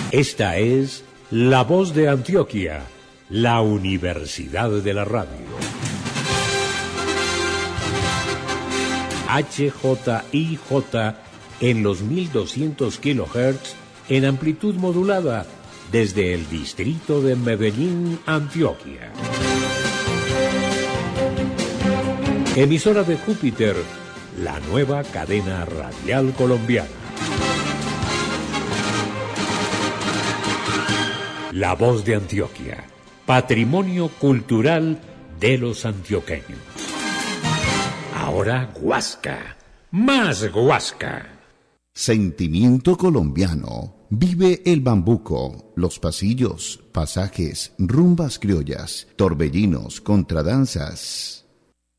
Esta es La Voz de Antioquia, la Universidad de la Radio. HJIJ en los 1200 kHz en amplitud modulada desde el distrito de Medellín, Antioquia. Emisora de Júpiter, la nueva cadena radial colombiana. La Voz de Antioquia, patrimonio cultural de los antioqueños. Ahora Guasca, más Guasca. Sentimiento colombiano. Vive el bambuco, los pasillos, pasajes, rumbas criollas, torbellinos, contradanzas.